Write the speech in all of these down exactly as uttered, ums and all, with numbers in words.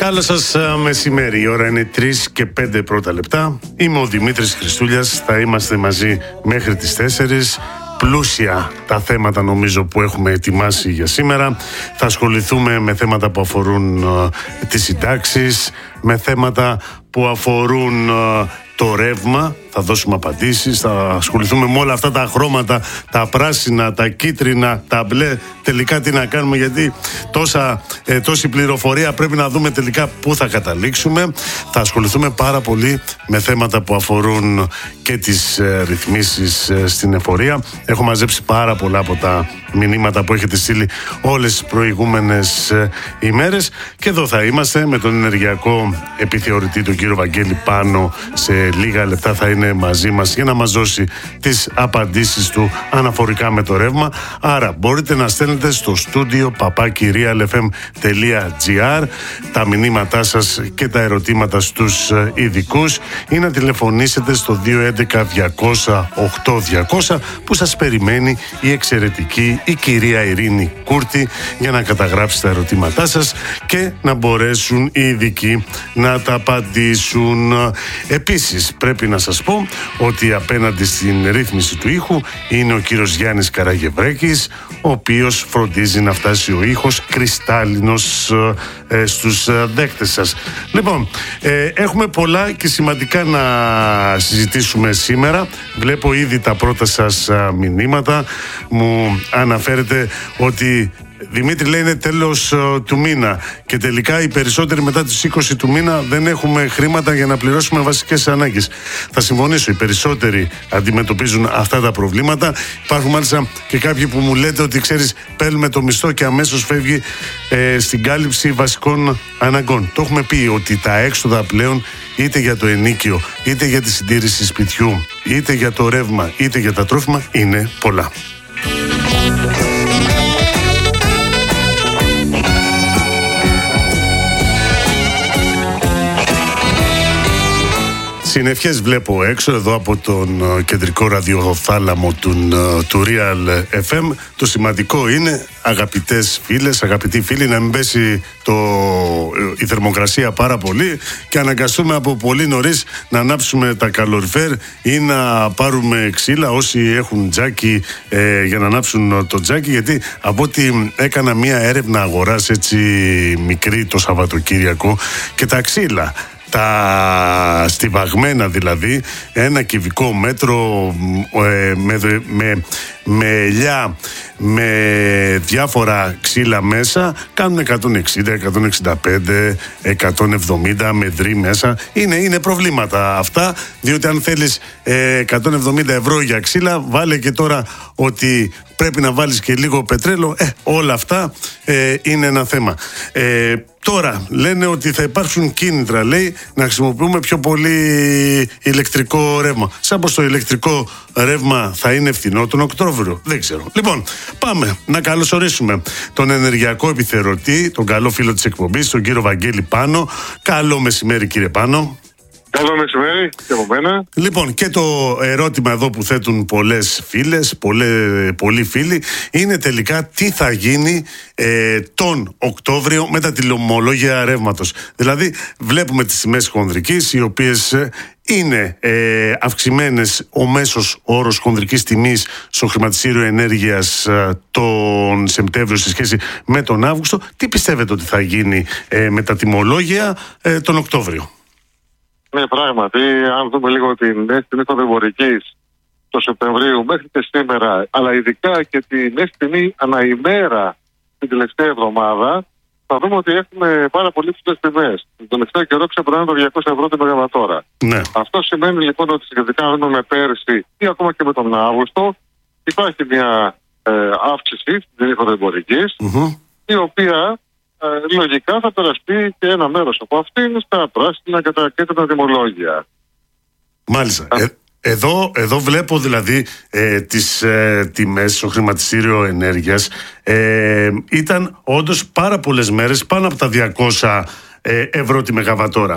Καλό σας μεσημέρι, η ώρα είναι τρεις και πέντε πρώτα λεπτά. Είμαι ο Δημήτρης Χριστούλιας, θα είμαστε μαζί μέχρι τις τέσσερις. Πλούσια τα θέματα νομίζω που έχουμε ετοιμάσει για σήμερα. Θα ασχοληθούμε με θέματα που αφορούν uh, τις συντάξεις, με θέματα που αφορούν uh, το ρεύμα. Θα δώσουμε απαντήσεις, θα ασχοληθούμε με όλα αυτά τα χρώματα, τα πράσινα, τα κίτρινα, τα μπλε. Τελικά τι να κάνουμε, γιατί τόσα, ε, τόση πληροφορία πρέπει να δούμε τελικά πού θα καταλήξουμε. Θα ασχοληθούμε πάρα πολύ με θέματα που αφορούν και τις ε, ρυθμίσεις ε, στην εφορία. Έχω μαζέψει πάρα πολλά από τα μηνύματα που έχετε στείλει όλες τις προηγούμενες ε, ημέρες. Και εδώ θα είμαστε με τον ενεργειακό επιθεωρητή, τον κύριο Βαγγέλη Πάνο. Σε λίγα λεπτά θα είναι μαζί μας για να μας δώσει τις απαντήσεις του αναφορικά με το ρεύμα. Άρα μπορείτε να στέλνετε στο στούντιο παπάκι real f m τελεία g r τα μηνύματά σας και τα ερωτήματα στους ειδικούς ή να τηλεφωνήσετε στο δύο έντεκα διακόσια οκτώ διακόσια που σας περιμένει η εξαιρετική η κυρία Ειρήνη Κούρτη για να καταγράψει τα ερωτήματά σας και να μπορέσουν οι ειδικοί να τα απαντήσουν. Επίσης πρέπει να σας πω ότι απέναντι στην ρύθμιση του ήχου είναι ο κύριος Γιάννης Καραγευρέκης, ο οποίος φροντίζει να φτάσει ο ήχος κρυστάλλινος ε, στους δέκτες σας. Λοιπόν, ε, έχουμε πολλά και σημαντικά να συζητήσουμε σήμερα. Βλέπω ήδη τα πρώτα σας μηνύματα. Μου αναφέρετε ότι Δημήτρη, λέει, είναι τέλος uh, του μήνα και τελικά οι περισσότεροι μετά τις είκοσι του μήνα δεν έχουμε χρήματα για να πληρώσουμε βασικές ανάγκες. Θα συμφωνήσω, οι περισσότεροι αντιμετωπίζουν αυτά τα προβλήματα. Υπάρχουν μάλιστα και κάποιοι που μου λέτε ότι, ξέρεις, παίρνουμε το μισθό και αμέσως φεύγει ε, στην κάλυψη βασικών αναγκών. Το έχουμε πει ότι τα έξοδα πλέον, είτε για το ενοίκιο, είτε για τη συντήρηση σπιτιού, είτε για το ρεύμα, είτε για τα τρόφιμα, είναι πολλά. Συνευχές βλέπω έξω εδώ από τον uh, κεντρικό ραδιοθάλαμο του, uh, του Real εφ εμ. Το σημαντικό είναι, αγαπητές φίλες, αγαπητοί φίλοι, να μην πέσει το, uh, η θερμοκρασία πάρα πολύ και αναγκαστούμε από πολύ νωρίς να ανάψουμε τα καλοριφέρ ή να πάρουμε ξύλα όσοι έχουν τζάκι ε, για να ανάψουν το τζάκι, γιατί από ό,τι έκανα μία έρευνα αγοράς έτσι μικρή το Σαββατοκύριακο, και τα ξύλα, τα στιβαγμένα δηλαδή, ένα κυβικό μέτρο ε, με, με, με ελιά, με διάφορα ξύλα μέσα, κάνουν εκατόν εξήντα, εκατόν εξήντα πέντε, εκατόν εβδομήντα μετρή μέσα. Είναι, είναι προβλήματα αυτά, διότι αν θέλεις ε, εκατόν εβδομήντα ευρώ για ξύλα, βάλε και τώρα ότι πρέπει να βάλεις και λίγο πετρέλαιο. Ε, όλα αυτά ε, είναι ένα θέμα. Ε, τώρα λένε ότι θα υπάρξουν κίνητρα, λέει, να χρησιμοποιούμε πιο πολύ ηλεκτρικό ρεύμα. Σαν πως το ηλεκτρικό ρεύμα θα είναι φθηνό τον Οκτώβριο. Δεν ξέρω. Λοιπόν, πάμε να καλωσορίσουμε τον ενεργειακό επιθεωρητή, τον καλό φίλο της εκπομπής, τον κύριο Βαγγέλη Πάνο. Καλό μεσημέρι, κύριε Πάνο. Καλό μεσημέρι και από μένα. Λοιπόν, και το ερώτημα εδώ που θέτουν πολλές φίλες, πολλές, πολλοί φίλοι, είναι τελικά τι θα γίνει ε, τον Οκτώβριο με τα τιμολόγια ρεύματος. Δηλαδή, βλέπουμε τις τιμές χονδρικής, οι οποίες ε, είναι ε, αυξημένες, ο μέσος όρος χονδρικής τιμής στο χρηματιστήριο ενέργειας ε, τον Σεπτέμβριο σε σχέση με τον Αύγουστο. Τι πιστεύετε ότι θα γίνει ε, με τα τιμολόγια ε, τον Οκτώβριο? Ναι, πράγματι, αν δούμε λίγο την τιμή χονδρικής το Σεπτεμβρίου μέχρι και σήμερα, αλλά ειδικά και την τιμή αναημέρα την τελευταία εβδομάδα, θα δούμε ότι έχουμε πάρα πολύ ψηλές τιμές. Τον τελευταίο καιρό ξεπερνάνε το διακόσια ευρώ τη μεγαβατόρα. Ναι. Αυτό σημαίνει λοιπόν ότι σχετικά με πέρσι ή ακόμα και με τον Αύγουστο υπάρχει μια ε, αύξηση στην τιμή χονδρικής, mm-hmm. η οποία Ε, λογικά θα περαστεί και ένα μέρος από αυτήν στα πράσινα και τα κίτρινα τιμολόγια. Μάλιστα. Ε, εδώ, εδώ βλέπω δηλαδή ε, τις ε, τιμές στο χρηματιστήριο ενέργειας. Ε, ήταν όντως πάρα πολλές μέρες πάνω από τα διακόσια ε, ευρώ τη μεγαβατόρα.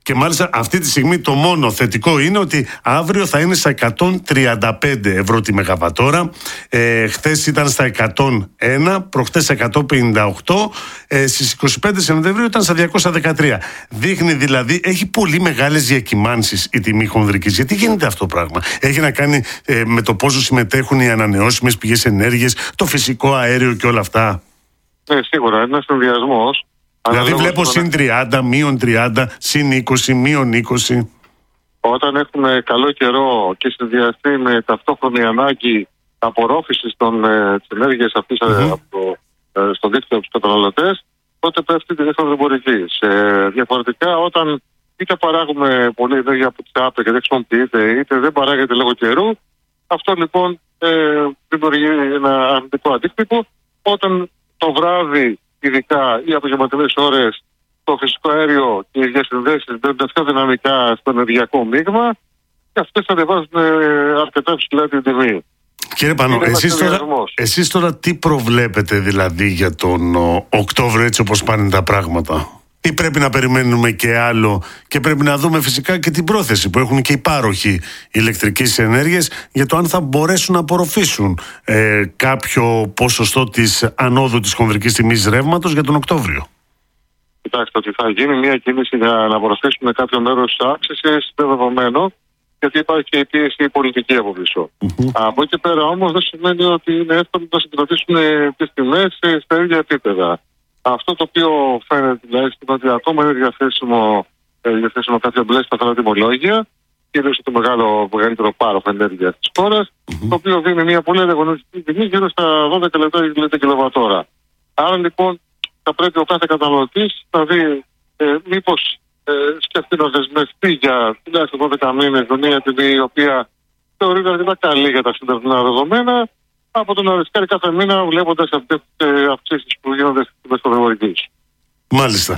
Και μάλιστα αυτή τη στιγμή το μόνο θετικό είναι ότι αύριο θα είναι στα εκατόν τριάντα πέντε ευρώ τη μεγαβατόρα. Ε, χθες ήταν στα εκατόν ένα, προχθές εκατόν πενήντα οκτώ, ε, στις είκοσι πέντε Σεπτεμβρίου ήταν στα διακόσια δεκατρία. Δείχνει δηλαδή, έχει πολύ μεγάλες διακυμάνσεις η τιμή χονδρικής. Γιατί γίνεται αυτό το πράγμα? Έχει να κάνει ε, με το πόσο συμμετέχουν οι ανανεώσιμες πηγές ενέργειας, το φυσικό αέριο και όλα αυτά. Ναι, σίγουρα, είναι ένας συνδυασμός. Δηλαδή βλέπω συν τριάντα, μείον τριάντα, συν είκοσι, μείον είκοσι. Όταν έχουμε καλό καιρό και συνδυαστεί με ταυτόχρονη ανάγκη απορρόφησης των, ε, της ενέργειας αυτής mm-hmm. από το, ε, στο δίκτυο από τους καταναλωτές, τότε πέφτει τη δεύτερη εμπορική. Ε, διαφορετικά, όταν είτε παράγουμε πολλή ενέργεια από τις ΑΠΕ και δεν χρησιμοποιείται, είτε δεν παράγεται λόγω καιρού, αυτό λοιπόν ε, δημιουργεί ένα αρνητικό αντίκτυπο. Όταν το βράδυ, ειδικά οι απογευματινές ώρες, το φυσικό αέριο και οι διασυνδέσεις μπαίνουν πιο δυναμικά στο ενεργειακό μείγμα και αυτές ανεβάζουν αρκετά ψηλά την τιμή. Κύριε Πανώ, εσείς τώρα, εσείς τώρα τι προβλέπετε δηλαδή για τον ο, Οκτώβριο, έτσι όπως πάνε τα πράγματα? Ή πρέπει να περιμένουμε και άλλο και πρέπει να δούμε φυσικά και την πρόθεση που έχουν και οι πάροχοι ηλεκτρικής ενέργειας για το αν θα μπορέσουν να απορροφήσουν ε, κάποιο ποσοστό της ανόδου της χονδρικής τιμής ρεύματος για τον Οκτώβριο? Κοιτάξτε, ότι θα γίνει μια κίνηση για να απορροφήσουμε κάποιο μέρος της αύξησης, είναι δεδομένο, γιατί υπάρχει και η πίεση πολιτική από πίσω. Mm-hmm. Από εκεί πέρα όμως δεν σημαίνει ότι είναι εύκολο να συγκρατήσουν τις τιμές στα ίδια επίπεδα. Αυτό το οποίο φαίνεται τουλάχιστον ότι ακόμα είναι διαθέσιμο, ε, διαθέσιμο κάποια μπλε σταθερά τιμολόγια, κυρίως το μεγάλο, μεγαλύτερο πάροχο ενέργειας της χώρας, mm-hmm. το οποίο δίνει μια πολύ ανταγωνιστική τιμή γύρω στα δώδεκα λεπτά την κιλοβατόρα. Άρα λοιπόν θα πρέπει ο κάθε καταναλωτής να δει ε, μήπως ε, σκεφτεί να δεσμευτεί για τουλάχιστον δώδεκα μήνες με μια τιμή η οποία θεωρείται αρκετά καλή για τα σημερινά δεδομένα, από το να ρισκάρει κάθε μήνα βλέποντας αυτές τις αυξήσεις που γίνονται στις τιμές χονδρικής. Μάλιστα.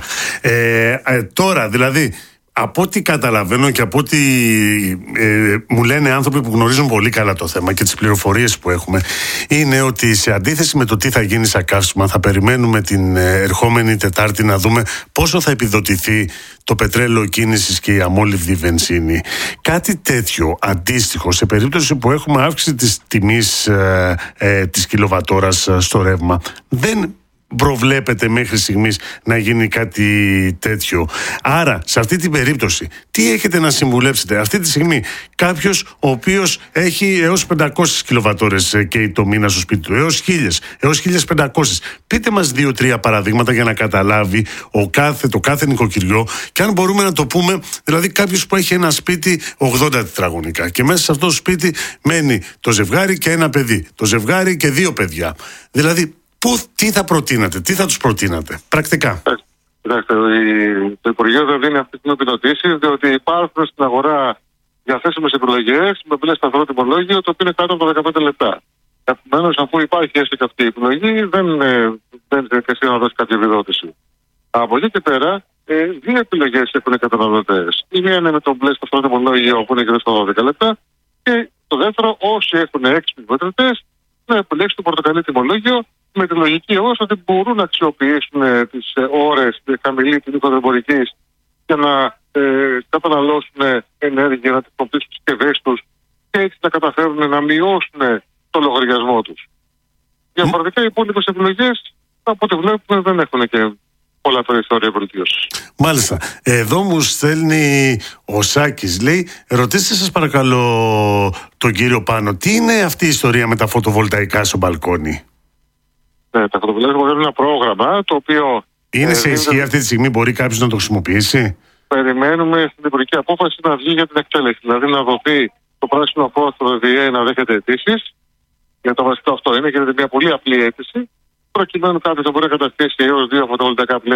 Ε, ε, τώρα δηλαδή, από ό,τι καταλαβαίνω και από ό,τι ε, μου λένε άνθρωποι που γνωρίζουν πολύ καλά το θέμα και τις πληροφορίες που έχουμε, είναι ότι σε αντίθεση με το τι θα γίνει στα καύσιμα, θα περιμένουμε την ερχόμενη Τετάρτη να δούμε πόσο θα επιδοτηθεί το πετρέλαιο κίνησης και η αμόλυβδη βενζίνη. Κάτι τέτοιο αντίστοιχο, σε περίπτωση που έχουμε αύξηση της τιμής ε, ε, της κιλοβατόρας στο ρεύμα, δεν προβλέπετε μέχρι στιγμής να γίνει κάτι τέτοιο? Άρα, σε αυτή την περίπτωση, τι έχετε να συμβουλέψετε αυτή τη στιγμή κάποιος ο οποίος έχει έως πεντακόσιες κιλοβατόρες καίει το μήνα στο σπίτι του, έως χίλιες, έως χίλιες πεντακόσιες? Πείτε μας δύο-τρία παραδείγματα για να καταλάβει ο κάθε, το κάθε νοικοκυριό, και αν μπορούμε να το πούμε, δηλαδή κάποιος που έχει ένα σπίτι ογδόντα τετραγωνικά και μέσα σε αυτό το σπίτι μένει το ζευγάρι και ένα παιδί, το ζευγάρι και δύο παιδιά. Δηλαδή, Πού, τι θα προτείνατε, τι θα τους προτείνατε πρακτικά? Κοιτάξτε, το Υπουργείο δεν δίνει αυτή την επιδοτήση, διότι υπάρχουν στην αγορά διαθέσιμες επιλογές με μπλε σταθερό τιμολόγιο, το οποίο είναι κάτω από τα δεκαπέντε λεπτά. Επομένως, αφού υπάρχει έστω και αυτή η επιλογή, δεν είναι εσύ να δώσει κάποια επιδότηση. Από εκεί και πέρα, ε, δύο επιλογές έχουν οι καταναλωτές. Η μία είναι με το μπλε σταθερό τιμολόγιο, που είναι γύρω στα δώδεκα λεπτά, και το δεύτερο, όσοι έχουν έξυπνους μετρητές, να επιλέξουν το πορτοκαλί τιμολόγιο, με τη λογική όμως ότι μπορούν να αξιοποιήσουν ε, τις ε, ώρες τη χαμηλή τιμή χονδρικής για να ε, καταναλώσουν ενέργεια, να τυποποιήσουν τις συσκευές τους και έτσι να καταφέρουν να μειώσουν το λογαριασμό τους. Διαφορετικά οι υπόλοιπες επιλογές, από ό,τι βλέπουμε, δεν έχουν και πολλά περιθώρια βελτίωσης. Μάλιστα. Εδώ μου στέλνει ο Σάκης, λέει, ρωτήστε σας παρακαλώ τον κύριο Πάνο, τι είναι αυτή η ιστορία με τα φωτοβολταϊκά στο μπαλκόνι? Ναι, τα φωτοβολταϊκά είναι ένα πρόγραμμα το οποίο... Είναι ε, σε ισχύ δίνεται... αυτή τη στιγμή, μπορεί κάποιος να το χρησιμοποιήσει? Περιμένουμε στην υπουργική απόφαση να βγει για την εκτέλεση, δηλαδή να δοθεί το πράσινο φως στο ΔΔΕ να δέχεται αιτήσεις. Για το βασικό αυτό είναι, γίνεται μια πολύ απλή αίτηση, προκειμένου κάποιος να μπορεί να καταστήσει έως δύο φωτοβολταϊκά